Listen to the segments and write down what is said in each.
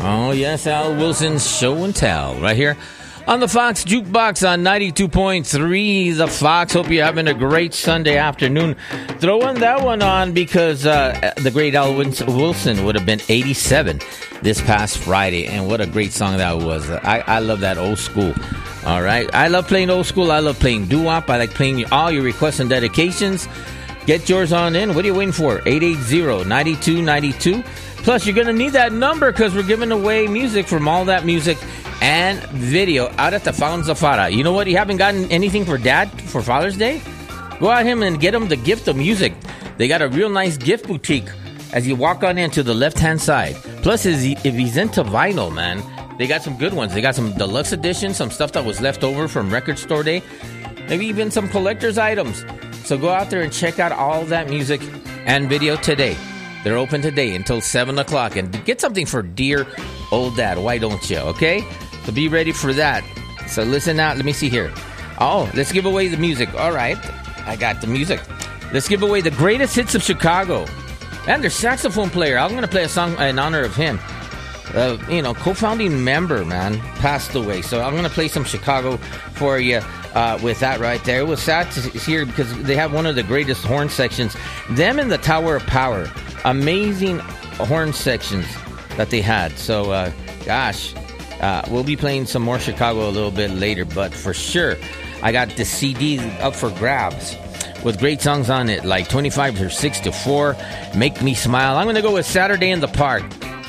Oh, yes, Al Wilson's Show and Tell right here on the Fox Jukebox on 92.3 The Fox. Hope you're having a great Sunday afternoon. Throwing that one on because the great Al Wilson would have been 87 this past Friday, and what a great song that was. I love that old school. All right. I love playing old school. I love playing doo-wop. I like playing all your requests and dedications. Get yours on in. What are you waiting for? 880-9292. Plus, you're going to need that number because we're giving away music from All That Music and video out at the Fountains of Farah. You know what? You haven't gotten anything for Dad for Father's Day? Go out him and get him the gift of music. They got a real nice gift boutique as you walk on in to the left-hand side. Plus, if he's into vinyl, man, they got some good ones. They got some deluxe editions, some stuff that was left over from Record Store Day, maybe even some collector's items. So go out there and check out All That Music and video today. They're open today until 7 o'clock. And get something for dear old Dad. Why don't you? Okay? So be ready for that. So listen out. Let me see here. Oh, let's give away the music. All right. I got the music. Let's give away the greatest hits of Chicago. And their saxophone player. I'm going to play a song in honor of him. Co-founding member, man, passed away. So I'm going to play some Chicago for you with that right there. It was sad to hear because they have one of the greatest horn sections. Them and the Tower of Power. Amazing horn sections that they had. So, we'll be playing some more Chicago a little bit later. But for sure, I got the CD up for grabs with great songs on it, like 25 or 6 to 4, Make Me Smile. I'm going to go with Saturday in the Park.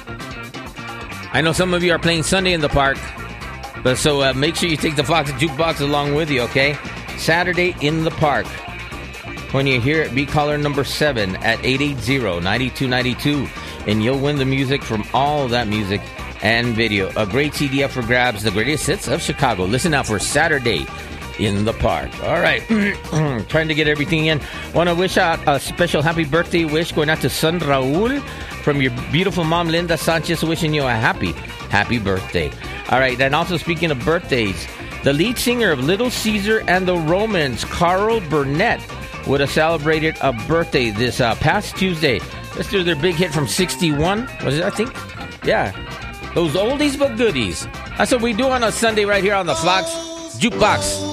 I know some of you are playing Sunday in the Park, but so make sure you take the Fox Jukebox along with you, okay? Saturday in the Park. When you hear it, be caller number 7 at 880-9292, and you'll win the music from All That Music and video. A great CD up for grabs, the greatest hits of Chicago. Listen out for Saturday in the Park. All right, trying to get everything in. Want to wish out a special happy birthday wish going out to son Raul from your beautiful mom, Linda Sanchez, wishing you a happy birthday. All right, and also speaking of birthdays, the lead singer of Little Caesar and the Romans, Carl Burnett, would have celebrated a birthday this past Tuesday. Let's do their big hit from 61. Was it, I think? Yeah. Those oldies but goodies. That's what we do on a Sunday right here on the Fox Jukebox.